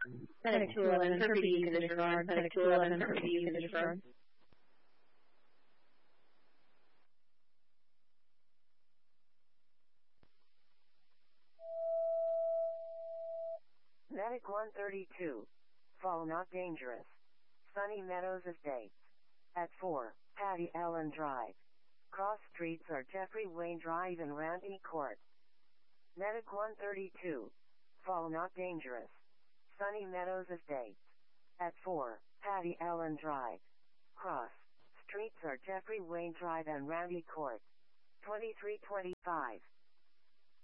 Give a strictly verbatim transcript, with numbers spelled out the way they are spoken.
Panic two eleven for P D condition road. Panic two eleven for P D condition road. Medic one thirty-two. Fall not dangerous. Sunny Meadows Estates. At four, Patty Allen Drive. Cross streets are Jeffrey Wayne Drive and Randy Court. Medic one thirty-two. Fall not dangerous. Sunny Meadows Estates. At four, Patty Allen Drive. Cross streets are Jeffrey Wayne Drive and Randy Court. twenty-three twenty-five.